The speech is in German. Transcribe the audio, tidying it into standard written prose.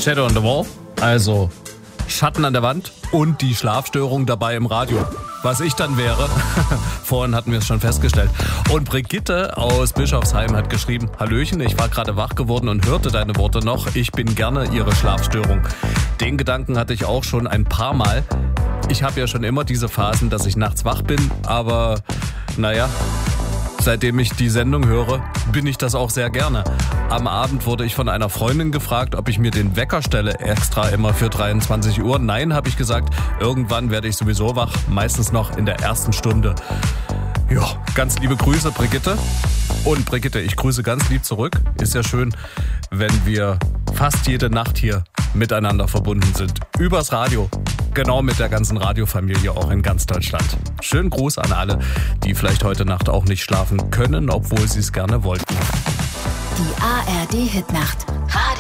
Shadow on the Wall, also Schatten an der Wand und die Schlafstörung dabei im Radio. Was ich dann wäre, vorhin hatten wir es schon festgestellt. Und Brigitte aus Bischofsheim hat geschrieben: Hallöchen, ich war gerade wach geworden und hörte deine Worte noch. Ich bin gerne Ihre Schlafstörung. Den Gedanken hatte ich auch schon ein paar Mal. Ich habe ja schon immer diese Phasen, dass ich nachts wach bin, aber naja, seitdem ich die Sendung höre, bin ich das auch sehr gerne. Am Abend wurde ich von einer Freundin gefragt, ob ich mir den Wecker stelle, extra immer für 23 Uhr. Nein, habe ich gesagt, irgendwann werde ich sowieso wach, meistens noch in der ersten Stunde. Ja, ganz liebe Grüße, Brigitte. Und Brigitte, ich grüße ganz lieb zurück. Ist ja schön, wenn wir fast jede Nacht hier miteinander verbunden sind. Übers Radio. Genau, mit der ganzen Radiofamilie auch in ganz Deutschland. Schönen Gruß an alle, die vielleicht heute Nacht auch nicht schlafen können, obwohl sie es gerne wollten. Die ARD Hitnacht.